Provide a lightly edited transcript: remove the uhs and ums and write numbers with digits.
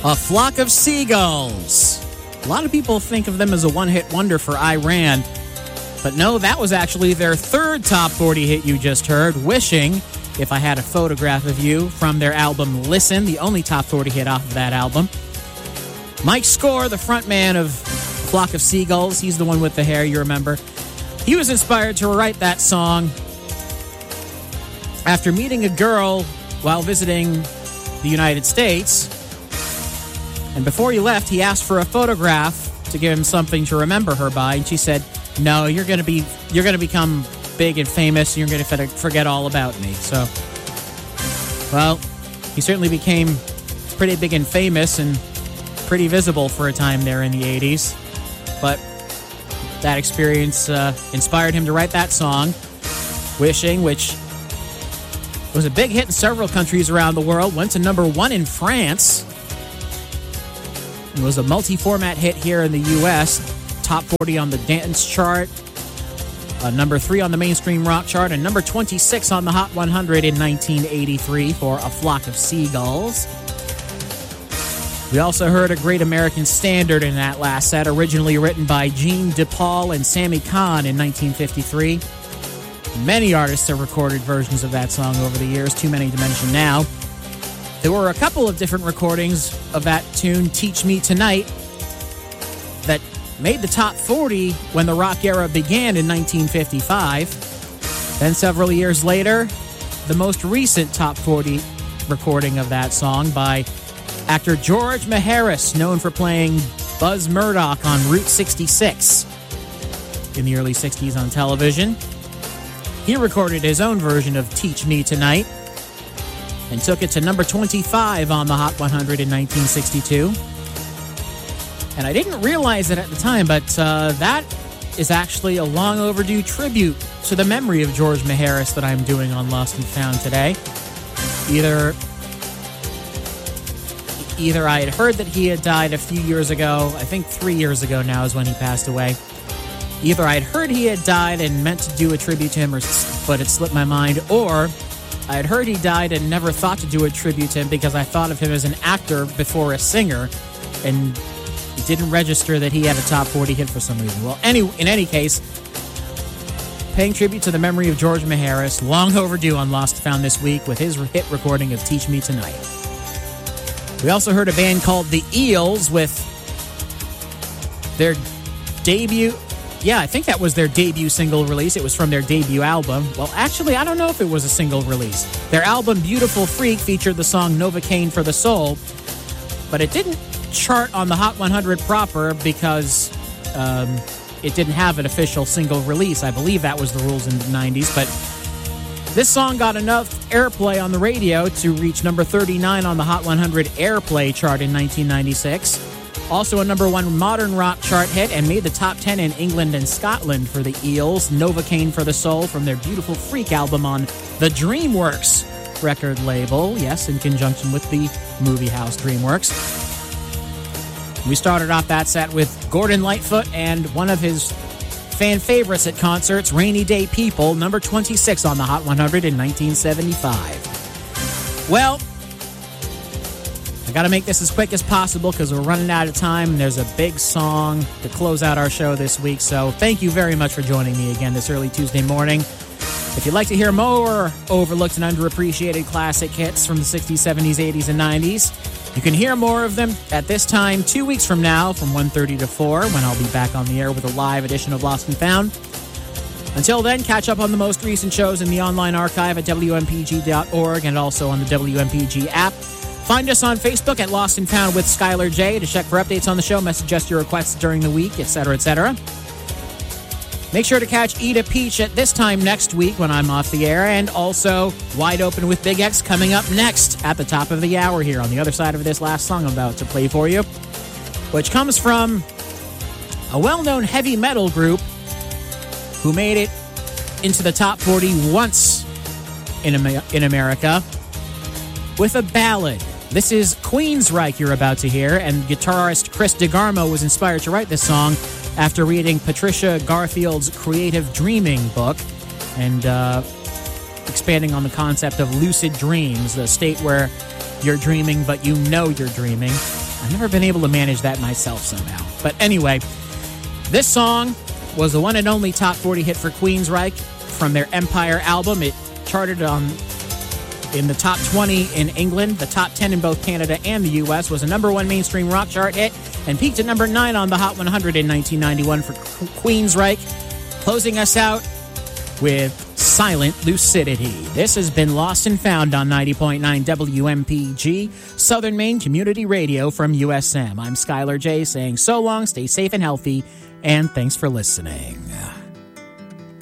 A Flock of Seagulls. A lot of people think of them as a one-hit wonder for Iran, but no, that was actually their third top 40 hit you just heard, Wishing, If I Had a Photograph of You, from their album Listen, the only top 40 hit off of that album. Mike Score, the frontman of Flock of Seagulls, he's the one with the hair, you remember. He was inspired to write that song after meeting a girl while visiting the United States. And before he left, he asked for a photograph to give him something to remember her by. And she said, "No, you're going to become big and famous. You're going to forget all about me." So, well, he certainly became pretty big and famous and pretty visible for a time there in the 80s. But that experience inspired him to write that song, Wishing, which was a big hit in several countries around the world. Went to number 1 in France. It was a multi-format hit here in the U.S. Top 40 on the dance chart. Number 3 on the mainstream rock chart. And number 26 on the Hot 100 in 1983 for A Flock of Seagulls. We also heard a great American standard in that last set, originally written by Gene DePaul and Sammy Kahn in 1953. Many artists have recorded versions of that song over the years, too many to mention now. There were a couple of different recordings of that tune, Teach Me Tonight, that made the top 40 when the rock era began in 1955. Then several years later, the most recent top 40 recording of that song by actor George Maharis, known for playing Buzz Murdoch on Route 66 in the early 60s on television. He recorded his own version of Teach Me Tonight and took it to number 25 on the Hot 100 in 1962. And I didn't realize it at the time, but that is actually a long overdue tribute to the memory of George Maharis that I'm doing on Lost and Found today. Either I had heard that he had died a few years ago, I think 3 years ago now is when he passed away. Either I had heard he had died and meant to do a tribute to him, but it slipped my mind, or I had heard he died and never thought to do a tribute to him because I thought of him as an actor before a singer, and it didn't register that he had a top 40 hit for some reason. Well, in any case, paying tribute to the memory of George Maharis, long overdue on Lost and Found this week with his hit recording of Teach Me Tonight. We also heard a band called The Eels with their debut... Yeah, I think that was their debut single release. It was from their debut album. Well, actually, I don't know if it was a single release. Their album, Beautiful Freak, featured the song Novocaine for the Soul, but it didn't chart on the Hot 100 proper because it didn't have an official single release. I believe that was the rules in the 90s, but this song got enough airplay on the radio to reach number 39 on the Hot 100 Airplay chart in 1996. Also a number 1 modern rock chart hit and made the top 10 in England and Scotland for the Eels. Novocaine for the Soul from their Beautiful Freak album on the DreamWorks record label. Yes, in conjunction with the movie house DreamWorks. We started off that set with Gordon Lightfoot and one of his fan favorites at concerts, Rainy Day People, number 26 on the Hot 100 in 1975. Well, I got to make this as quick as possible because we're running out of time and there's a big song to close out our show this week. So thank you very much for joining me again this early Tuesday morning. If you'd like to hear more overlooked and underappreciated classic hits from the 60s, 70s, 80s, and 90s, you can hear more of them at this time 2 weeks from now from 1:30 to 4 when I'll be back on the air with a live edition of Lost and Found. Until then, catch up on the most recent shows in the online archive at WMPG.org and also on the WMPG app. Find us on Facebook at Lost and Found with Skylar J. to check for updates on the show, message us your requests during the week, etc., etc. Make sure to catch Eat a Peach at this time next week when I'm off the air, and also Wide Open with Big X coming up next at the top of the hour here on the other side of this last song I'm about to play for you, which comes from a well-known heavy metal group who made it into the top 40 once in America with a ballad. This is Queensryche you're about to hear, and guitarist Chris DeGarmo was inspired to write this song after reading Patricia Garfield's Creative Dreaming book and expanding on the concept of lucid dreams, the state where you're dreaming but you know you're dreaming. I've never been able to manage that myself somehow. But anyway, this song was the one and only top 40 hit for Queensryche from their Empire album. It charted in the top 20 in England, the top 10 in both Canada and the U.S., was a number one mainstream rock chart hit, and peaked at number 9 on the Hot 100 in 1991 for Queensryche. Closing us out with Silent Lucidity. This has been Lost and Found on 90.9 WMPG, Southern Maine Community Radio from USM. I'm Skylar J saying so long, stay safe and healthy, and thanks for listening.